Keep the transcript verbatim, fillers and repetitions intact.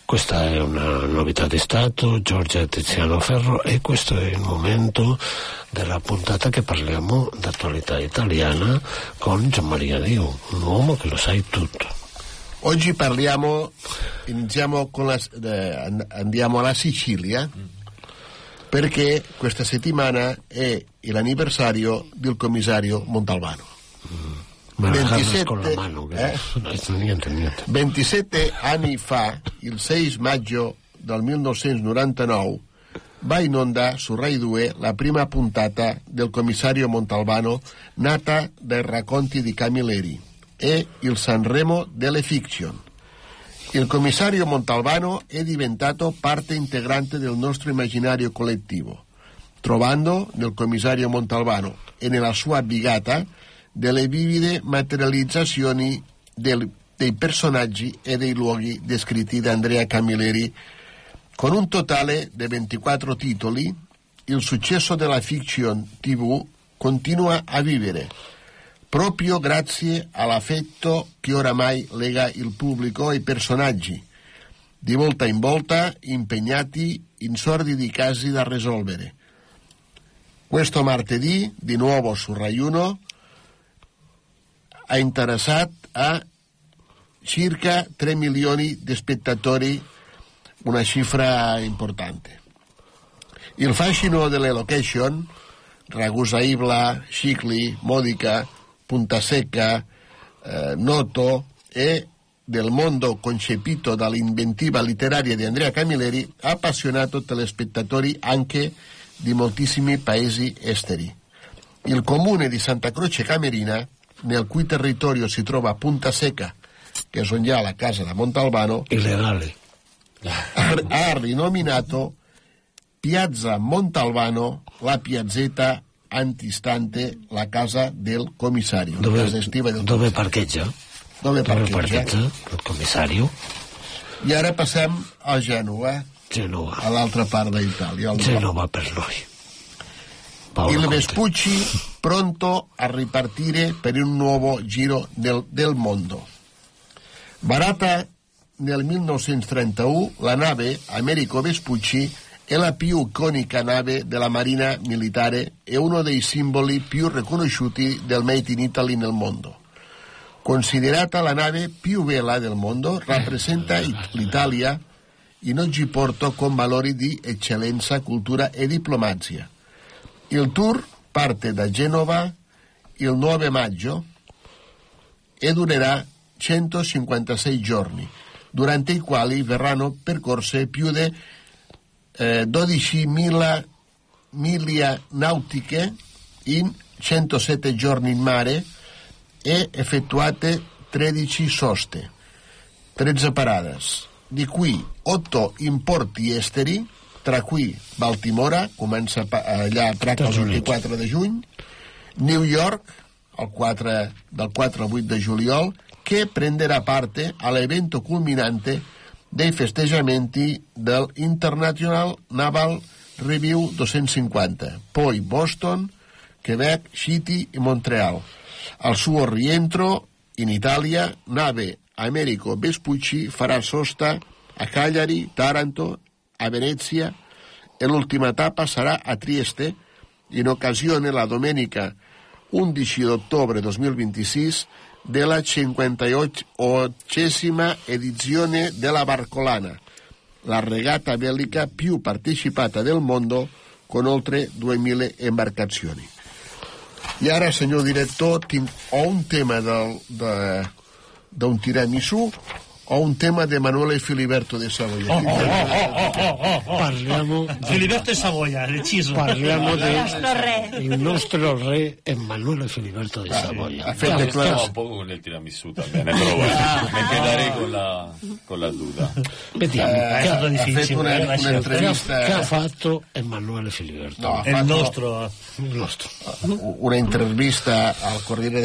Questa è una novità di Stato, Giorgia Tiziano Ferro, e questo è il momento della puntata che parliamo d'attualità italiana con Gianmaria Dio, un uomo che lo sai tutto. Oggi parliamo, iniziamo con la, eh, andiamo alla Sicilia, perché questa settimana è l'anniversario del commissario Montalbano. Mm. ventisette, con la mano, eh? niente, niente. ventisette anni fa, il sei maggio del millenovecentonovantanove, va in onda su Rai due la prima puntata del commissario Montalbano, nata dai racconti di Camilleri, e il Sanremo delle fiction. Il commissario Montalbano è diventato parte integrante del nostro immaginario collettivo, trovando nel commissario Montalbano e nella sua brigata delle vivide materializzazioni del, dei personaggi e dei luoghi descritti da Andrea Camilleri. Con un totale di ventiquattro titoli, il successo della fiction tivù continua a vivere, proprio grazie all'affetto che oramai lega il pubblico ai personaggi, di volta in volta impegnati in sordidi casi da risolvere. Questo martedì, di nuovo su Rai uno, ha interessato a circa tre milioni di spettatori, una cifra importante. Il fascino delle location, Ragusa Ibla, Scicli, Modica, Punta Secca, eh, Noto, e del mondo concepito dall'inventiva letteraria di Andrea Camilleri ha appassionato telespettatori anche di moltissimi paesi esteri. Il comune di Santa Croce Camerina, nel cui territorio si trova Punta Secca, che sono già la casa da Montalbano, illegale, ha rinominato Piazza Montalbano la piazzetta antistante la casa del commissario. Dove, casa estiva del dove parcheggia? Dove parcheggia? Dove parcheggia il commissario? I ara passem a Gènova, Genova, a l'altra part d'Itàlia. Genova per noi. Paolo Il Conte. Vespucci pronto a ripartire per un nuovo giro del, del mondo. Varata nel millenovecentotrentauno, la nave Americo Vespucci è la più iconica nave della Marina Militare e uno dei simboli più riconosciuti del Made in Italy nel mondo. Considerata la nave più bella del mondo, rappresenta l'Italia in ogni porto con valori di eccellenza, cultura e diplomazia. Il tour parte da Genova il nove maggio e durerà centocinquantasei giorni, durante i quali verranno percorse più di eh, dodicimila miglia nautiche in centosette giorni in mare e effettuate tredici soste, tredici parate, di cui otto in porti esteri, tra cui Baltimora, comença allà a Praga el vint-i-quatre de juny, New York, el quatre, del quatre al vuit de juliol, che prenderà parte all'evento culminante dei festeggiamenti del International Naval Review duecentocinquanta, poi Boston, Quebec City e Montreal. Al suo rientro in Italia, nave Americo Vespucci farà sosta a Cagliari, Taranto, a Venezia, e l'ultima tappa sarà a Trieste, in occasione la domenica undici ottobre duemilaventisei della cinquantaottesima edizione della Barcolana, la regata bellica più partecipata del mondo, con oltre duemila imbarcazioni. I ara, senyor director, tinc o un tema del, de, d'un tiramisù o un tema de Manuel Filiberto de Savoia. Oh, oh, oh, oh, oh, oh. Parliamo Filiberto de Savoia, deciso. Parliamo Il nostro re. del nostro re Emanuele Filiberto de Savoia. Ha fet declaració. Un poco con el tiramisù también, eh, pero bueno, me quedaré con la, con la duda. Vediamo Eh, che, ha stato fet difficile, una, eh, una lascia- entrevista, che ha fatto Emanuele Filiberto. No, ha Il fatto nostro. Il nostro. una intervista al Corriere